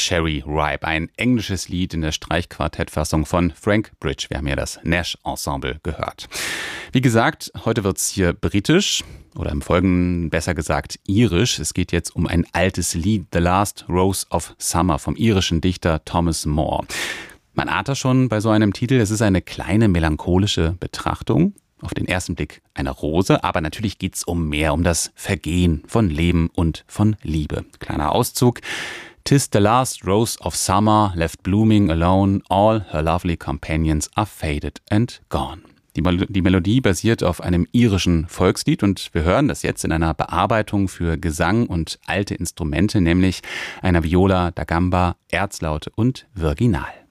Cherry Ripe, ein englisches Lied in der Streichquartettfassung von Frank Bridge. Wir haben ja das Nash Ensemble gehört. Wie gesagt, heute wird's hier britisch oder im Folgenden besser gesagt irisch. Es geht jetzt um ein altes Lied, The Last Rose of Summer vom irischen Dichter Thomas Moore. Man ahnt das schon bei so einem Titel, es ist eine kleine melancholische Betrachtung. Auf den ersten Blick eine Rose, aber natürlich geht's um mehr, um das Vergehen von Leben und von Liebe. Kleiner Auszug. "'Tis the last rose of summer, left blooming alone, all her lovely companions are faded and gone." Die Melodie basiert auf einem irischen Volkslied und wir hören das jetzt in einer Bearbeitung für Gesang und alte Instrumente, nämlich einer Viola da Gamba, Erzlaute und Virginal.